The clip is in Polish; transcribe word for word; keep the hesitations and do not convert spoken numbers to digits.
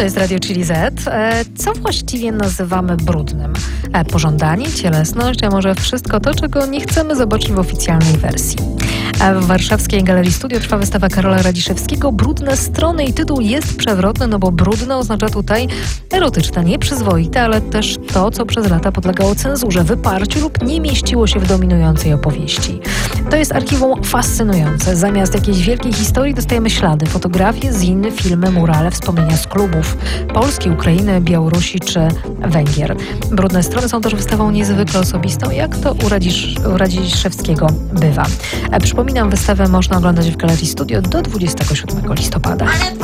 to jest Radio Chili Z. Co właściwie nazywamy brudnym? Pożądanie, cielesność, a może wszystko to, czego nie chcemy zobaczyć w oficjalnej wersji. W warszawskiej Galerii Studio trwa wystawa Karola Radziszewskiego Brudne strony i tytuł jest przewrotny, no bo brudne oznacza tutaj erotyczne, nieprzyzwoite, ale też to, co przez lata podlegało cenzurze, wyparciu lub nie mieściło się w dominującej opowieści. To jest archiwum fascynujące. Zamiast jakiejś wielkiej historii dostajemy ślady, fotografie, ziny, filmy, murale, wspomnienia z klubów Polski, Ukrainy, Białorusi czy Węgier. Brudne strony są też wystawą niezwykle osobistą, jak to u, Radzisz, u Radziszewskiego bywa. Przypominam, wystawę można oglądać w Galerii Studio do dwudziestego siódmego listopada.